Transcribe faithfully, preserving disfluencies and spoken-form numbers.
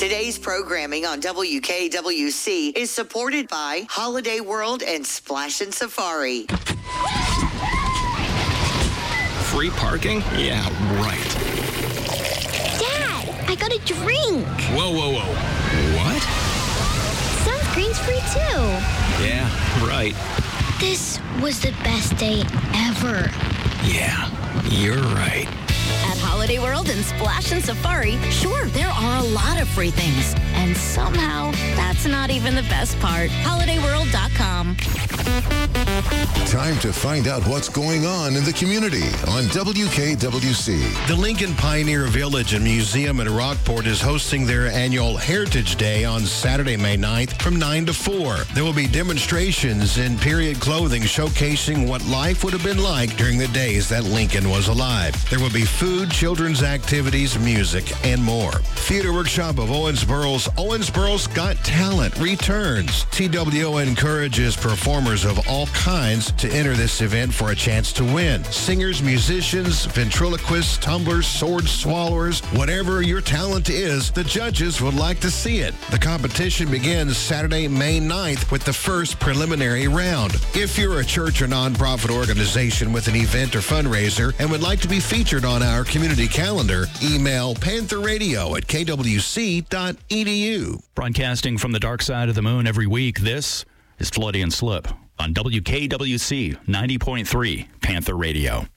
Today's programming on W K W C is supported by Holiday World and Splash and Safari. Free parking? Yeah, right. Dad, I got a drink. Whoa, whoa, whoa. What? Sunscreen's free too. Yeah, right. This was the best day ever. Yeah, you're right. At Holiday World and Splash and Safari, sure, there are a lot of free things. And somehow, that's not even the best part. holiday world dot com. Time to find out what's going on in the community on W K W C. The Lincoln Pioneer Village and Museum in Rockport is hosting their annual Heritage Day on Saturday, May ninth from nine to four. There will be demonstrations in period clothing showcasing what life would have been like during the days that Lincoln was alive. There will be food, children's activities, music, and more. Theater Workshop of Owensboro's Owensboro's Got Talent returns. T W O encourages performers of all kinds to enter this event for a chance to win. Singers, musicians, ventriloquists, tumblers, sword swallowers, whatever your talent is, the judges would like to see it. The competition begins Saturday, May ninth with the first preliminary round. If you're a church or nonprofit organization with an event or fundraiser and would like to be featured on our community calendar, email panther radio at k w c dot e d u. Broadcasting from the dark side of the moon every week, this is Floody and Slip on W K W C ninety point three Panther Radio.